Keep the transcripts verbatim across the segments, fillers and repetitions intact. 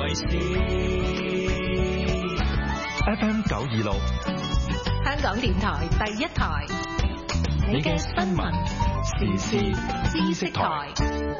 為事。 F M 九二六， 香港電台第一台，你嘅新聞時事知識台。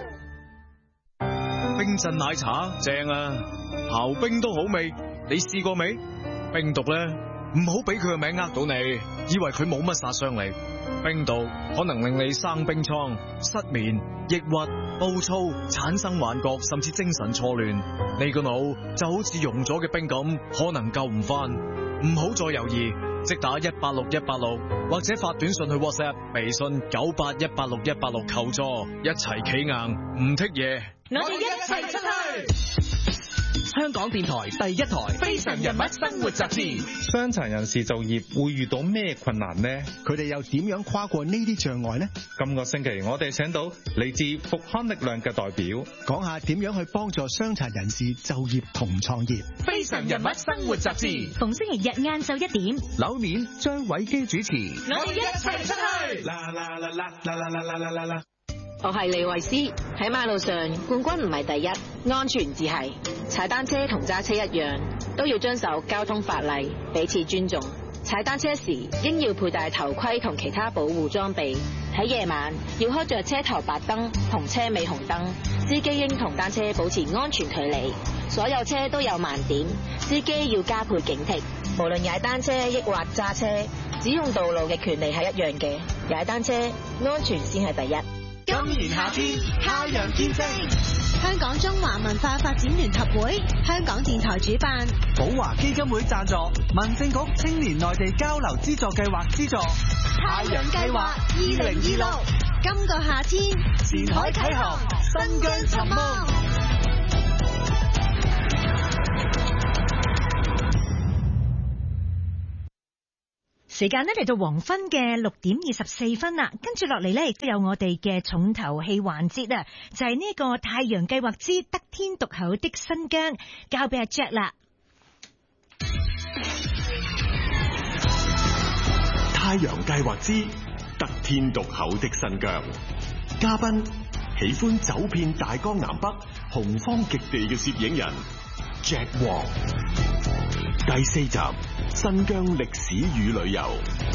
冰鎮奶茶正啊，刨冰都好味，你試過未？冰毒咧，唔好俾佢個名呃到你，以為佢冇乜殺傷力。冰毒可能令你生冰瘡、失眠、抑鬱、暴躁、產生幻覺，甚至精神錯亂。你個腦就好似溶咗嘅冰咁，可能救唔翻。唔好再猶豫，即打一八六一八六，或者發短信去 WhatsApp、微信九八一八六一八六求助，一齊企硬，唔剔嘢。 我哋一齊出去。 香港電台第一台《非常人物生活雜誌》。 傷殘人士就業會遇到咩困難呢？ 佢哋又點樣跨過呢啲障礙呢？ 今個星期我哋請到嚟自復康力量嘅代表， 講下點樣去幫助傷殘人士就業同創業。 《非常人物生活雜誌》 逢星期日晏晝一點， 柳面張偉基主持。 我哋一齊出去。 啦啦啦啦啦啦啦啦啦啦！ 我係李慧詩，喺馬路上冠軍唔係第一，安全至係。踩單車同揸車一樣，都要遵守交通法例，彼此尊重。踩單車時應要佩戴頭盔同其他保護裝備。喺夜晚要開着車頭白燈同車尾紅燈，司機應同單車保持安全距離。所有車都有盲點，司機要加倍警惕。無論踩單車抑或揸車，使用道路嘅權利係一樣嘅。踩單車安全先係第一。 今年夏天，太陽見證。 香港中華文化發展聯合會、香港電台主辦， 寶華基金會贊助，民政局青年內地交流資助計劃資助。 太陽計劃二零二六，今個夏天前海啟航，新疆尋夢。 時間呢嚟到黃昏嘅六點二十四分啦，跟住落嚟呢亦都有我哋嘅重頭戲環節啊，就係呢個太陽計劃之得天獨厚的新疆，交俾阿 Jack 啦。 太陽計劃之得天獨厚的新疆，嘉賓喜歡走遍大江南北、洪荒極地嘅攝影人 Jack Wong。第四集，新疆歷史與旅遊。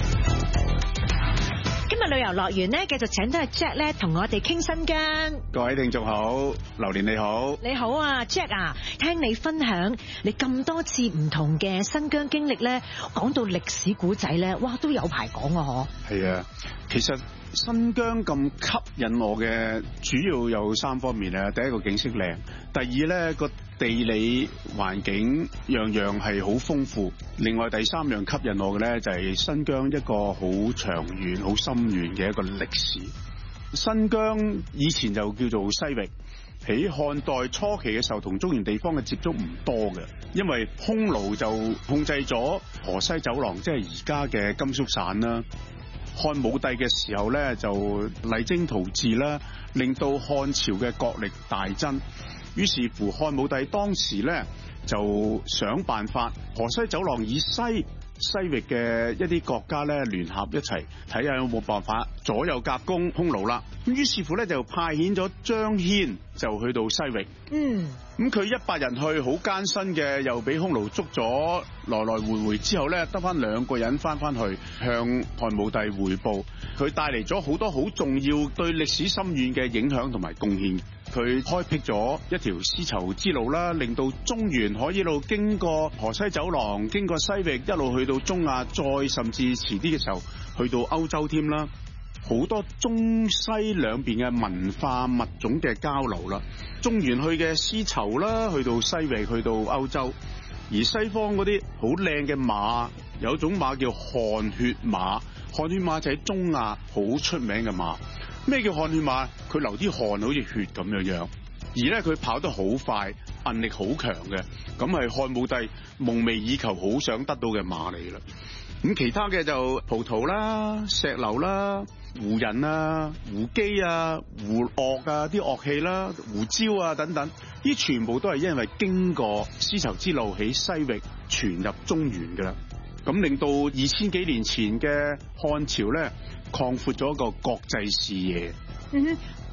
今日旅遊樂園呢，繼續請到阿 Jack 咧，同我哋傾新疆。 各位聽眾好，榴蓮你好。 你好啊 Jack 啊，聽你分享你咁多次唔同嘅新疆經歷咧，講到歷史古仔咧，哇都有排講啊嗬。係啊，其實新疆咁吸引我嘅主要有三方面啊，第一個景色靚，第二咧個地理環境樣樣係好豐富，另外第三樣吸引我嘅咧就係新疆一個好長遠、好深遠嘅一個歷史。新疆以前就叫做西域，喺漢代初期嘅時候同中原地方嘅接觸唔多嘅，因為匈奴就控制咗河西走廊，即係而家嘅甘肅省啦。漢武帝嘅時候咧就勵精圖治啦，令到漢朝嘅國力大增。於是乎漢武帝當時咧就想辦法，河西走廊以西西域嘅一啲國家咧聯合一齊睇下有冇辦法左右夾攻匈奴啦。咁於是乎咧就派遣咗張騫就去到西域。嗯，咁佢一百人去好艱辛嘅，又俾匈奴捉咗，來來回回之後咧得翻兩個人翻翻去向漢武帝匯報，佢帶嚟咗好多好重要對歷史深遠嘅影響同埋貢獻。佢開闢咗一條絲綢之路啦，令到中原可以一路經過河西走廊，經過西域一路去到中亞，再甚至遲啲嘅時候去到歐洲添啦。好多中西兩邊嘅文化物種嘅交流啦，中原去嘅絲綢啦，去到西域去到歐洲，而西方嗰啲好靚嘅馬，有一種馬叫汗血馬，汗血馬就喺中亞好出名嘅馬。咩叫汗血馬？佢流啲汗好似血咁樣樣，而咧佢跑得好快，韌力好強嘅，咁係漢武帝夢寐以求好想得到嘅馬嚟啦。咁其他嘅就葡萄啦、石榴啦、胡人啊、胡姬啊、胡樂啊啲樂器啦、胡椒啊等等，呢全部都係因為經過絲綢之路喺西域傳入中原噶啦，咁令到二千幾年前嘅漢朝咧擴闊咗一個國際視野。 嗯哼，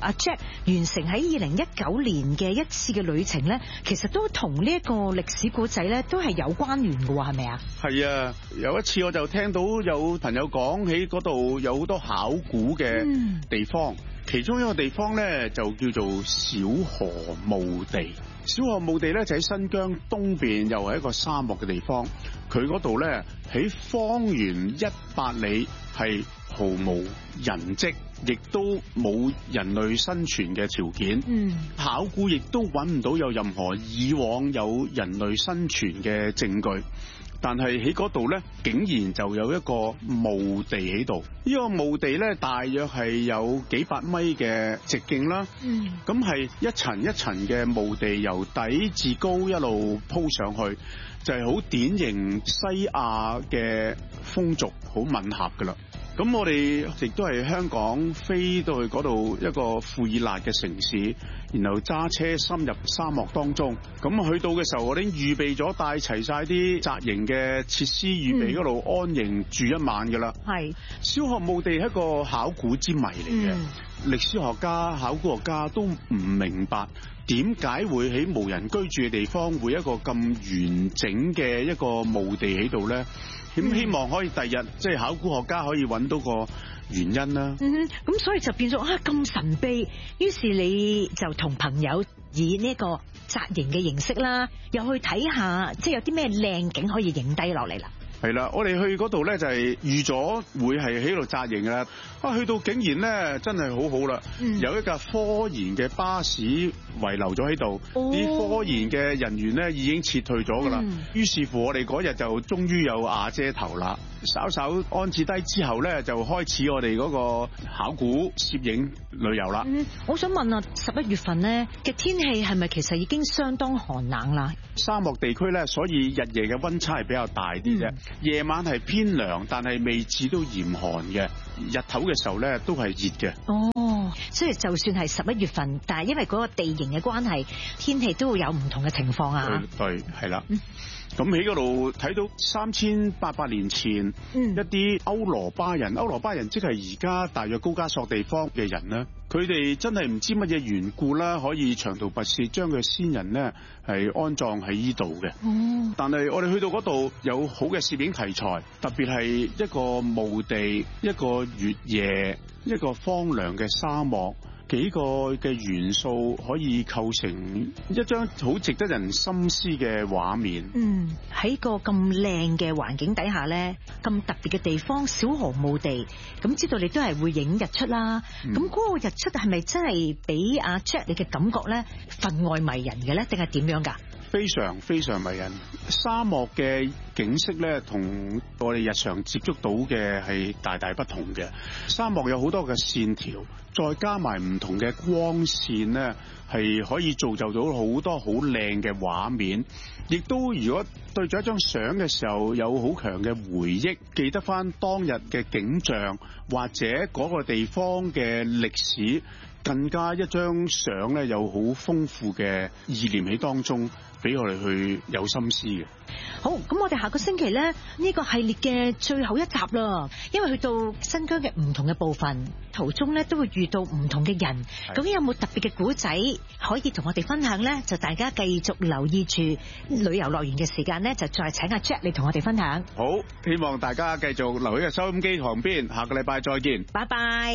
阿 Jack 完成喺二零一九年嘅一次嘅旅程咧，其實都同呢一個歷史古仔咧都係有關聯嘅喎，係咪啊？係啊，有一次我就聽到有朋友講起嗰度有好多考古嘅地方，嗯、其中一個地方咧就叫做小河墓地。小河墓地咧就喺新疆東邊，又係一個沙漠嘅地方。佢嗰度咧喺方圓一百里係毫無人跡，亦都冇人類生存嘅條件。嗯，考古亦都揾唔到有任何以往有人類生存嘅證據。但係喺嗰度咧，竟然就有一個墓地喺度。呢個墓地咧，大約係有幾百米嘅直徑啦。嗯，咁係一層一層嘅墓地，由底至高一路鋪上去，就係好典型西亞嘅風俗，好吻合噶啦。咁我哋亦都係香港飛到去嗰度一個庫爾納嘅城市，然後揸車深入沙漠當中。咁去到嘅時候，我哋已經預備咗帶齊晒啲紮營嘅設施，預備嗰度安營住一晚噶啦。係、嗯、小河墓地係一個考古之謎嚟嘅，歷、嗯、史學家、考古學家都唔明白點解會喺無人居住嘅地方會一個咁完整嘅一個墓地喺度咧？咁希望可以第日即係考古學家可以揾到個原因啦。嗯，咁所以就變咗啊咁神秘，於是你就同朋友以呢個紮營嘅形式啦，又去睇下即係有啲咩靚景可以影低落嚟啦。係啦，我哋去嗰度咧就係預咗會係喺度紮營噶啦，啊去到竟然咧真係好好啦，嗯、有一架科研嘅巴士遺留咗喺度，啲、哦、科研嘅人員咧已經撤退咗噶啦，於、嗯、是乎我哋嗰日就終於有瓦遮頭啦，稍稍安置低之後咧就開始我哋嗰個考古攝影旅遊啦。嗯，我想問啊，十一月份咧嘅天氣係咪其實已經相當寒冷啦？沙漠地區咧，所以日夜嘅溫差係比較大啲啫。嗯夜晚係偏涼，但係未至到嚴寒嘅。日頭嘅時候咧，都係熱嘅。哦，所以就算係十一月份，但係因為嗰個地形嘅關係，天氣都會有唔同嘅情況啊。對，係啦。咁喺嗰度睇到三千八百年前、嗯、一啲歐羅巴人，歐羅巴人即係而家大約高加索地方嘅人咧，佢哋真係唔知乜嘢緣故啦，可以長途跋涉將佢先人咧係安葬喺呢度嘅。哦，但係我哋去到嗰度有好嘅攝影題材，特別係一個墓地、一個月夜、一個荒涼嘅沙漠。幾個嘅元素可以構成一張好值得人深思嘅畫面。嗯，喺個咁靚嘅環境底下咧，咁特別嘅地方，小河墓地，咁知道你都係會影日出啦。咁嗰、嗯、個日出係咪真係俾阿 Jack 你嘅感覺咧，分外迷人嘅咧，定係點樣㗎？非常非常迷人。沙漠嘅景色咧，同我哋日常接觸到嘅係大大不同嘅。沙漠有好多嘅線條，再加埋唔同嘅光線咧，係可以造就到好多好靚嘅畫面。亦都如果對咗一張相嘅時候，有好強嘅回憶，記得翻當日嘅景象或者嗰個地方嘅歷史，更加一張相咧有好豐富嘅意念喺當中，俾我哋去有心思嘅。好，咁我哋下個星期咧呢、呢個系列嘅最後一集啦，因為去到新疆嘅唔同嘅部分，途中咧都會遇到唔同嘅人，究竟有冇特別嘅古仔可以同我哋分享咧？就大家繼續留意住旅遊樂園嘅時間咧，就再請阿 Jack 嚟同我哋分享。好，希望大家繼續留喺個收音機旁邊，下個禮拜再見，拜拜。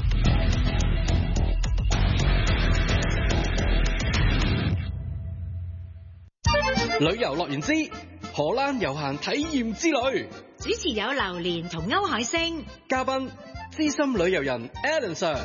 旅遊樂園之荷蘭遊行體驗之旅， 主持有榴蓮同歐海星， 嘉賓資深旅遊人 Alan Sir。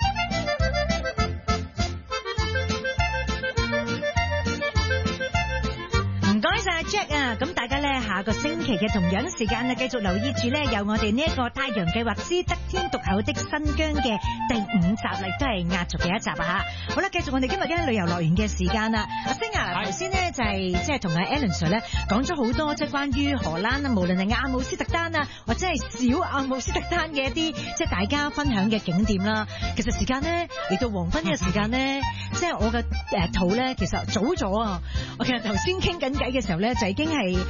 唔該晒 Jack 啊！咁大家咧下個星期嘅同樣時間啊，繼續留意住咧，有我哋呢一個太陽計劃之得天獨厚的新疆嘅第五集嚟，都係壓軸嘅一集啊吓！好啦，繼續我哋今日嘅旅遊樂園嘅時間啦。阿星啊，頭先咧就係即係同阿 Alan Sir 咧講咗好多即係關於荷蘭啊，無論係阿姆斯特丹啊，或者係小阿姆斯特丹嘅一啲即係大家分享嘅景點啦。其實時間咧嚟到黃昏嘅時間咧，即係我嘅誒肚咧其實早咗啊！我其實頭先傾緊偈嘅時候咧，就已經係響緊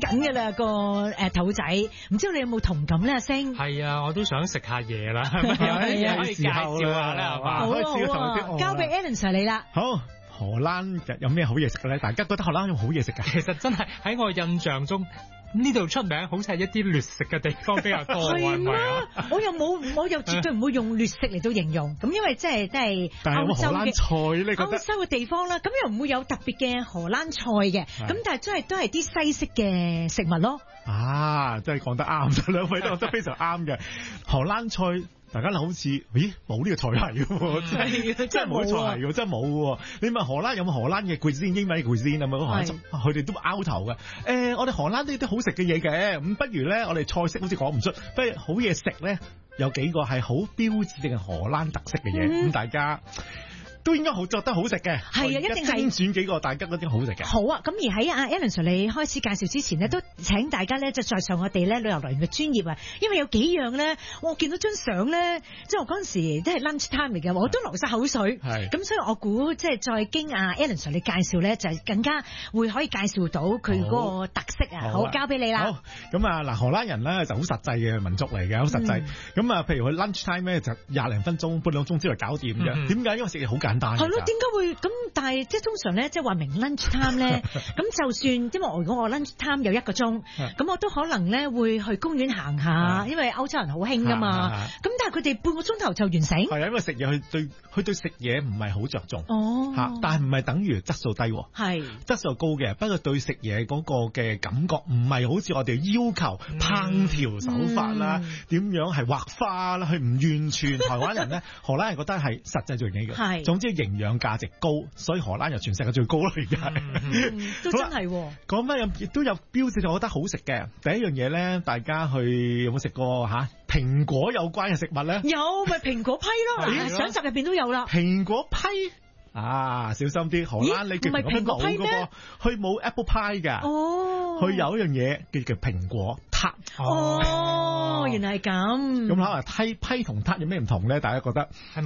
緊㗎啦個誒肚仔，唔知道你有冇同感咧？阿星係啊，我都想食下嘢啦，係咪？可以介紹下啦，係嘛？ 好啊，好啊，交俾 Alan Sir 你啦。 好，荷蘭有咩好嘢食嘅咧？大家覺得荷蘭有好嘢食㗎？ 其實真係喺我印象中。呢度出名好似係一啲劣食嘅地方比較多，係咪啊？ 我又冇，我又絕對唔會用劣食嚟到形容。咁因為即係即係歐洲嘅歐洲嘅地方啦，咁又唔會有特別嘅荷蘭菜嘅。咁但係真係都係啲西式嘅食物咯。 啊，真係講得啱，兩位都講得非常啱嘅。荷蘭菜。大家好似，咦冇呢個菜系喎，真係真係冇菜系喎，真係冇喎。你問荷蘭有冇荷蘭嘅 cuisine 英文嘅 cuisine 係咪？荷蘭佢哋都拗頭嘅。誒、欸，我哋荷蘭呢啲好食嘅嘢嘅，咁不如咧，我哋菜式好似講唔出，不如好嘢食咧，有幾個係好標誌性嘅荷蘭特色嘅嘢，咁、嗯、大家。都應該好做得好食嘅，係啊，一定係精選幾個大家嗰啲好食嘅。 好啊，咁而喺阿 Alan Sir 你開始介紹之前呢，都請大家咧就在上我哋咧旅遊樂園嘅專業啊，因為有幾樣咧，我見到張相咧，即係我嗰陣時都係 lunch time 嚟嘅，我都流晒口水。係，咁所以我估即係再經阿 Alan Sir 你介紹咧，就係更加會可以介紹到佢嗰個特色啊。好，交俾你啦。 好，咁啊嗱，荷蘭人咧就好實際嘅民族嚟嘅，好實際。咁啊，譬如佢 lunch time 咧就廿零分鐘、半兩鐘之內搞掂嘅。點解？因為食嘢好簡單。 係咯，點解會咁？但係即係通常咧，即係話明 lunch time 咧，咁就算因為我如果我 lunch time 有一個鐘，咁我都可能咧會去公園行下，因為歐洲人好興噶嘛。咁但係佢哋半個鐘頭就完成。係啊，因為食嘢佢對佢對食嘢唔係好着重。哦。嚇，但係唔係等於質素低喎。係。質素高嘅，不過對食嘢嗰個嘅感覺唔係好似我哋要求烹調手法啦，點樣係畫花啦，佢唔完全。台灣人咧，荷蘭人覺得係實際做嘢嘅。係。總之營養價值高，所以荷蘭又全世界最高啦而家。 都真係。 講翻亦都有標誌，我覺得好食嘅。第一樣嘢咧，大家去有冇食過嚇蘋果有關嘅食物咧？ 有，咪蘋果批咯，相集入邊都有啦。 蘋果批。啊，小心啲！荷蘭你叫蘋果批咩？佢冇 apple pie 㗎。哦。佢有一樣嘢叫做蘋果撻。 哦，原來係咁。 咁可能批批同撻有咩唔同咧？大家覺得？